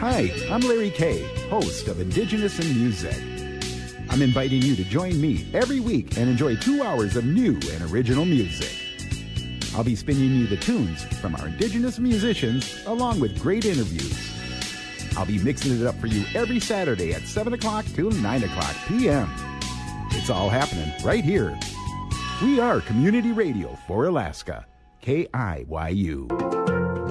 Hi, I'm Larry Kay, host of Indigenous in Music. I'm inviting you to join me every week and enjoy 2 hours of new and original music. I'll be spinning you the tunes from our Indigenous musicians along with great interviews. I'll be mixing it up for you every Saturday at 7 o'clock to 9 o'clock p.m. It's all happening right here. We are Community Radio for Alaska, KIYU.